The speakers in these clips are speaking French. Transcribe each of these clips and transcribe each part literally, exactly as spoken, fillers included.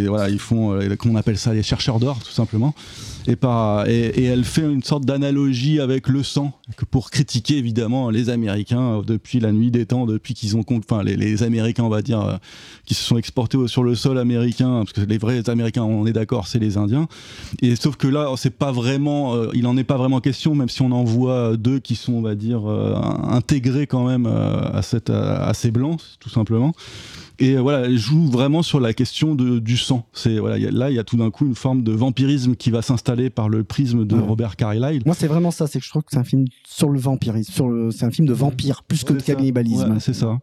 Et voilà, ils font, euh, qu'on appelle ça les chercheurs d'or, tout simplement. Et, par, et, et elle fait une sorte d'analogie avec le sang, pour critiquer évidemment les Américains depuis la nuit des temps, depuis qu'ils ont, enfin les, les Américains, on va dire, euh, qui se sont exportés sur le sol américain, parce que les vrais Américains, on est d'accord, c'est les Indiens. Et sauf que là, c'est pas vraiment, euh, il en est pas vraiment question, même si on en voit deux qui sont, on va dire, euh, intégrés quand même euh, à cette, à, à ces blancs, tout simplement. Et voilà, elle joue vraiment sur la question de, du sang. C'est, voilà, y a, là, il y a tout d'un coup une forme de vampirisme qui va s'installer par le prisme de ouais. Robert Carlyle. Moi, c'est vraiment ça. C'est que je trouve que c'est un film sur le vampirisme. Sur le, c'est un film de vampire, plus ouais, que de cannibalisme. Ouais, c'est ça.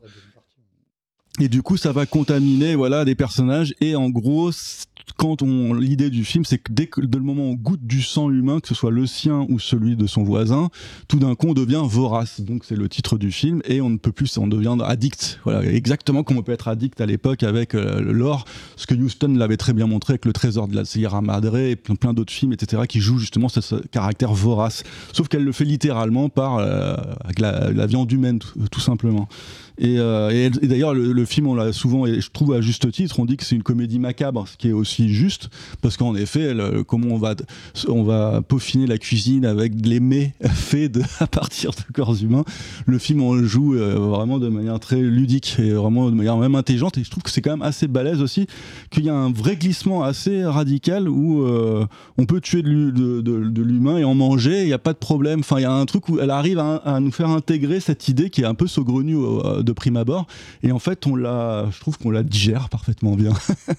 Et du coup, ça va contaminer, voilà, des personnages. Et en gros, quand on, l'idée du film, c'est que dès que, dès le moment où on goûte du sang humain, que ce soit le sien ou celui de son voisin, tout d'un coup, on devient vorace. Donc, c'est le titre du film. Et on ne peut plus, on devient addict. Voilà, exactement comme on peut être addict à l'époque avec euh, l'or. Ce que Huston l'avait très bien montré avec Le Trésor de la Sierra Madre et plein, plein d'autres films, et cetera, qui jouent justement ce, ce caractère vorace. Sauf qu'elle le fait littéralement par euh, avec la, la viande humaine, tout, tout simplement. Et, euh, et, et d'ailleurs, le, le film, on l'a souvent, et je trouve à juste titre, on dit que c'est une comédie macabre, ce qui est aussi juste, parce qu'en effet, elle, comment on va, on va peaufiner la cuisine avec les mets faits de, à partir de corps humains. Le film, on le joue euh, vraiment de manière très ludique et vraiment de manière même intelligente. Et je trouve que c'est quand même assez balèze aussi, qu'il y a un vrai glissement assez radical où euh, on peut tuer de, de, de, de l'humain et en manger, il n'y a pas de problème. Enfin, il y a un truc où elle arrive à, à nous faire intégrer cette idée qui est un peu saugrenue euh, de prime abord, et en fait on la, je trouve qu'on la digère parfaitement bien.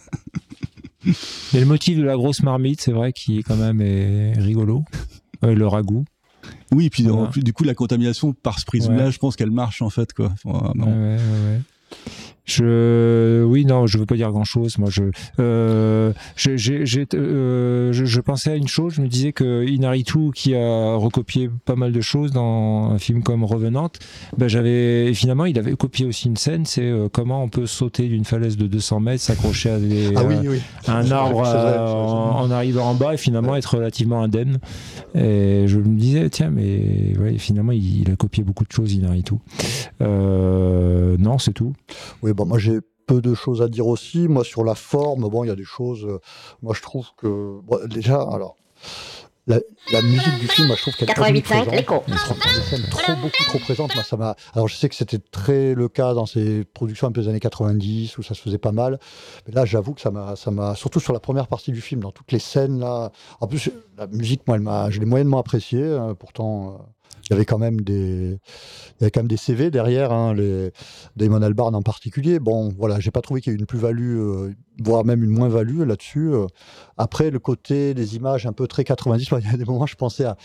Il y a le motif de la grosse marmite, c'est vrai, qui est quand même est rigolo, euh, le ragoût. Oui, et puis voilà. En plus, du coup la contamination par ce prisme-là, ouais. Je pense qu'elle marche en fait, quoi. Enfin, ouais, ouais, ouais. Je, oui, non, je veux pas dire grand chose. Moi, je, euh, j'ai, j'ai, euh, je, je pensais à une chose. Je me disais que Inaritu, qui a recopié pas mal de choses dans un film comme Revenant, ben j'avais finalement, il avait copié aussi une scène. C'est euh, comment on peut sauter d'une falaise de deux cents mètres, s'accrocher à, des, ah, oui, oui. à un arbre à, en, en arrivant en bas et finalement ouais. être relativement indemne. Et je me disais, tiens, mais ouais, finalement, il, il a copié beaucoup de choses, Inaritu. Euh, non, c'est tout. Oui. Bon, moi j'ai peu de choses à dire aussi. Moi sur la forme, bon, il y a des choses. Euh, moi je trouve que bon, déjà, alors la, la musique du film, moi je trouve qu'elle est trop présente. Elle sera dans des scènes trop beaucoup trop présente. Moi ça m'a. Alors je sais que c'était très le cas dans ces productions un peu des années quatre-vingt-dix où ça se faisait pas mal. Mais là j'avoue que ça m'a, ça m'a surtout sur la première partie du film, dans toutes les scènes là. En plus la musique, moi elle m'a, je l'ai moyennement appréciée. Hein, pourtant. Euh, Il y avait quand même des, il y avait quand même des C V derrière, hein, les Damon Albarn en particulier. Bon, voilà, j'ai pas trouvé qu'il y ait eu une plus-value, euh, voire même une moins-value là-dessus. Euh, après, le côté des images un peu très quatre-vingt-dix, il y a des moments, je pensais à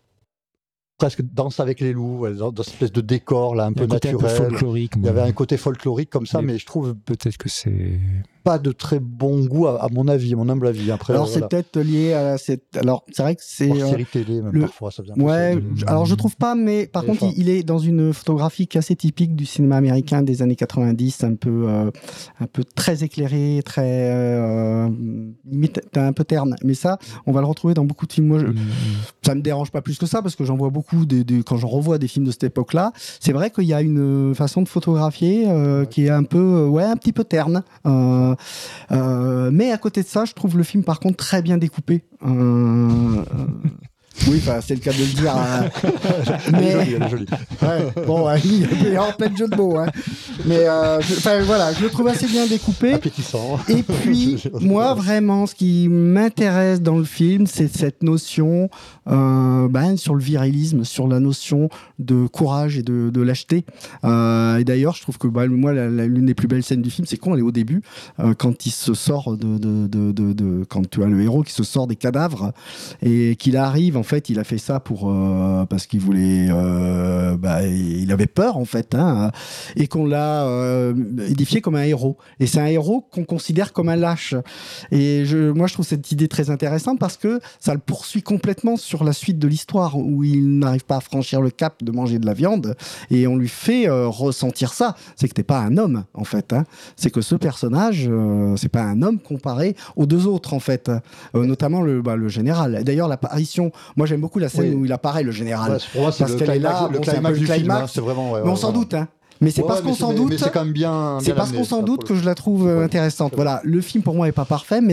presque Danse avec les loups, dans, dans cette espèce de décor là, un peu naturel. Un peu folklorique. Il y avait un côté folklorique comme ça, mais, mais je trouve peut-être que c'est pas de très bon goût à, à mon avis, à mon humble avis. Après, alors euh, c'est voilà. peut-être lié à cette. Alors c'est vrai que c'est. Hors série télé même le... parfois, ça vient. Ouais. Je... Alors je trouve pas, mais par contre, il, il est dans une photographie assez typique du cinéma américain des années quatre-vingt-dix, un peu, euh, un peu très éclairé, très euh, limite un peu terne. Mais ça, on va le retrouver dans beaucoup de films. Moi, je... mmh. ça me dérange pas plus que ça parce que j'en vois beaucoup des, des... quand j'en revois des films de cette époque-là. C'est vrai qu'il y a une façon de photographier euh, ouais. qui est un peu, ouais, un petit peu terne. Euh, euh, Euh, mais à côté de ça, je trouve le film par contre très bien découpé. Euh, euh, oui, bah, c'est le cas de le dire. Hein. Mais... Elle est jolie, elle est jolie. Ouais, bon, ouais, il est en plein de jeu de mots. Hein. Mais euh, je, voilà, je le trouve assez bien découpé. Appétissant. Et puis, moi, vraiment, ce qui m'intéresse dans le film, c'est cette notion euh, ben, sur le virilisme, sur la notion de courage et de, de lâcheté. Euh, et d'ailleurs, je trouve que bah, moi, la, la, l'une des plus belles scènes du film, c'est quand elle est au début, euh, quand il se sort de, de, de, de, de, quand tu as le héros qui se sort des cadavres et qu'il arrive. En fait, il a fait ça pour euh, parce qu'il voulait, euh, bah, il avait peur en fait, hein, et qu'on l'a euh, édifié comme un héros. Et c'est un héros qu'on considère comme un lâche. Et je, moi, je trouve cette idée très intéressante parce que ça le poursuit complètement sur la suite de l'histoire où il n'arrive pas à franchir le cap de manger de la viande et on lui fait euh, ressentir ça. C'est que t'es pas un homme en fait. Hein. C'est que ce personnage, euh, c'est pas un homme comparé aux deux autres en fait, euh, notamment le, bah, le général. D'ailleurs, l'apparition. Moi, j'aime beaucoup la scène oui. où il apparaît, le général. Ouais, pour moi, c'est parce le qu'elle climax, est là, le bon, climax du climax, film. Hein, c'est vraiment, ouais, mais on ouais, s'en vraiment. doute, hein. Mais c'est ouais, parce ouais, qu'on s'en doute. Mais c'est quand même bien. C'est bien parce amené, qu'on s'en doute que je la trouve ouais, intéressante. Voilà, le film pour moi est pas parfait, mais